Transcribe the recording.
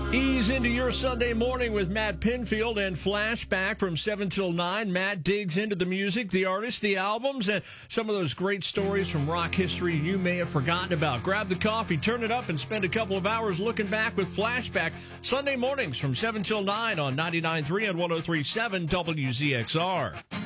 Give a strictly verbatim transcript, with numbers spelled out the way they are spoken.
Ease into your Sunday morning with Matt Pinfield and Flashback from seven till nine. Matt digs into the music, the artists, the albums, and some of those great stories from rock history you may have forgotten about. Grab the coffee, turn it up, and spend a couple of hours looking back with Flashback. Sunday mornings from seven till nine on ninety-nine point three and one oh three point seven W Z X R.